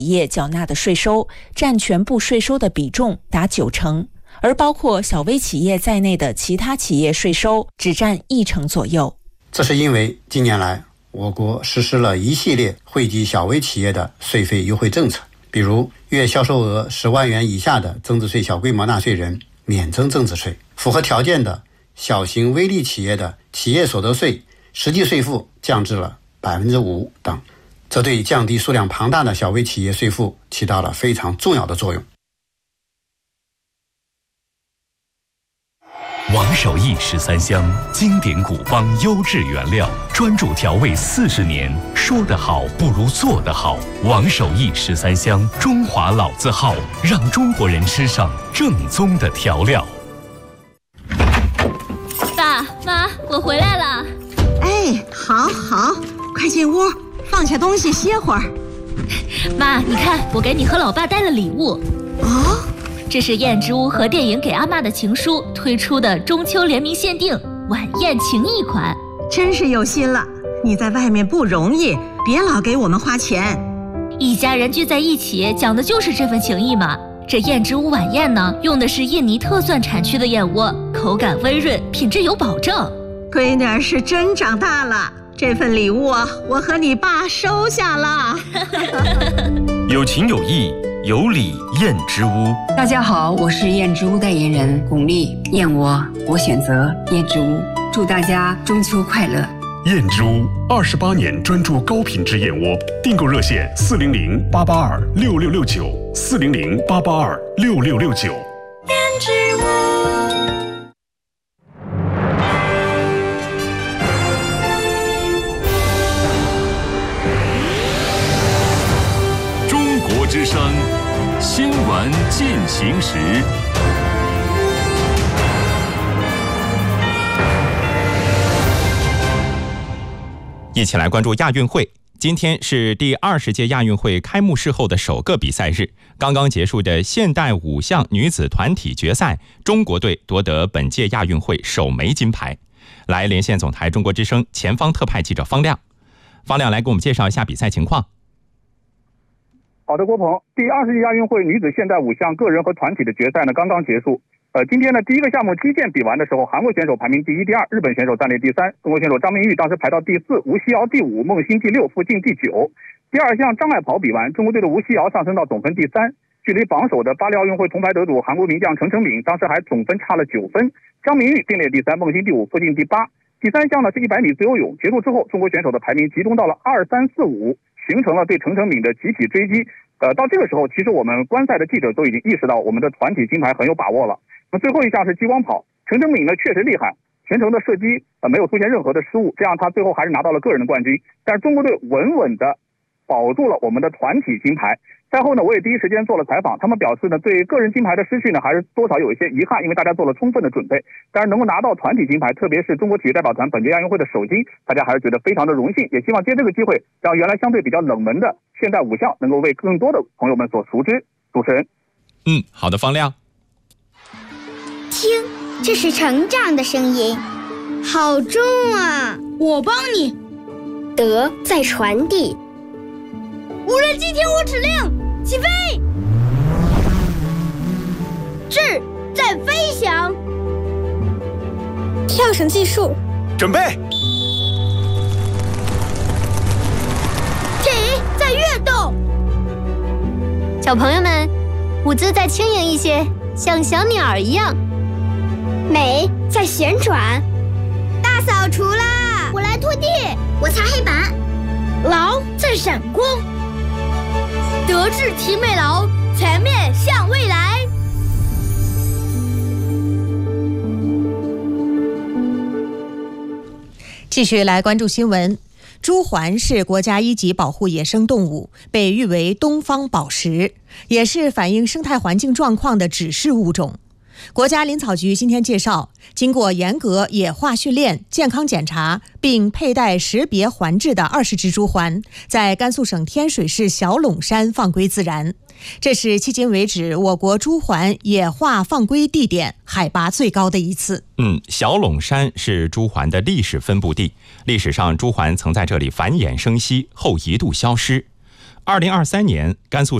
业缴纳的税收占全部税收的比重达90%，而包括小微企业在内的其他企业税收只占1%左右。 这是因为近年来我国实施了一系列惠及小微企业的税费优惠政策，比如月销售额10万元以下的增值税小规模纳税人免征增值税，符合条件的小型微利企业的企业所得税实际税负降至了5%等，这对降低数量庞大的小微企业税负起到了非常重要的作用。 王守义13香，经典古方，优质原料，专注调味40年，说得好不如做得好。王守义13香，中华老字号，让中国人吃上正宗的调料。 爸妈，我回来了。 哎，好，快进屋，放下东西歇会儿。 妈，你看，我给你和老爸带了礼物。 哦， 这是燕之屋和电影给阿嬷的情书推出的中秋联名限定晚宴情谊款， 真是有心了。你在外面不容易，别老给我们花钱。 一家人聚在一起，讲的就是这份情谊嘛。这燕之屋晚宴呢，用的是印尼特蒜产区的燕窝，口感温润，品质有保证。 闺女是真长大了，这份礼物我和你爸收下了。 有情有义，有礼燕之屋。 大家好，我是燕之屋代言人巩俐，燕窝我选择燕之屋，祝大家中秋快乐。 燕之屋28年专注高品质燕窝，订购热线400-882-6669，400-882-6669。 燕之屋。 中国之声新闻进行时。一起来关注亚运会。今天是第20届亚运会开幕式后的首个比赛日，刚刚结束的现代5项女子团体决赛，中国队夺得本届亚运会首枚金牌。来连线总台中国之声前方特派记者方亮。方亮来给我们介绍一下比赛情况。 好的，郭鹏，第20届亚运会女子现代5项个人和团体的决赛呢刚刚结束。今天呢第一个项目击剑比完的时候，韩国选手排名第1、第2，日本选手暂列第3，中国选手张明玉当时排到第4，吴曦瑶第5，孟欣第6，傅静第9。第2项障碍跑比完，中国队的吴曦瑶上升到总分第3，距离榜首的巴黎奥运会铜牌得主韩国名将陈成敏当时还总分差了9分，张明玉并列第3，孟欣第5，傅静第8。第3项呢是100米自由泳，结束之后中国选手的排名集中到了2、3、4、5，形成了对陈成敏的集体追击。到这个时候其实我们观赛的记者都已经意识到我们的团体金牌很有把握了。那最后一项是激光跑，陈成敏呢确实厉害，全程的射击没有出现任何的失误，这样他最后还是拿到了个人的冠军。但是中国队稳稳的保住了我们的团体金牌。赛后呢我也第一时间做了采访，他们表示呢对个人金牌的失去呢还是多少有一些遗憾，因为大家做了充分的准备，但是能够拿到团体金牌，特别是中国体育代表团本届亚运会的首金，大家还是觉得非常的荣幸，也希望借这个机会让原来相对比较冷门的现代5项能够为更多的朋友们所熟知。主持人。 好的，方亮。 听，这是成长的声音，好重啊！ 我帮你。 德在传递。 无人机听我指令，起飞！智在飞翔。 跳绳计数。 准备。 体在跃动。 小朋友们，舞姿再轻盈一些，像小鸟一样。美在旋转。大扫除啦！ 我来拖地， 我擦黑板。 劳在闪光。德智体美劳，全面向未来。 继续来关注新闻。朱鹮是国家1级保护野生动物，被誉为东方宝石，也是反映生态环境状况的指示物种。国家林草局今天介绍，经过严格野化训练、健康检查并佩戴识别环质的20只朱鹮，在甘肃省天水市小陇山放归自然。这是迄今为止我国朱鹮野化放归地点海拔最高的一次。 小陇山是朱鹮的历史分布地，历史上朱鹮曾在这里繁衍生息，后一度消失。 2023年，甘肃